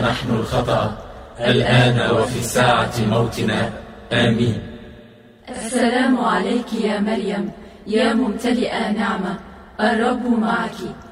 نحن الخطأ الآن وفي ساعة موتنا. آمين. السلام عليك يا مريم، يا ممتلئة نعمة، الرب معك،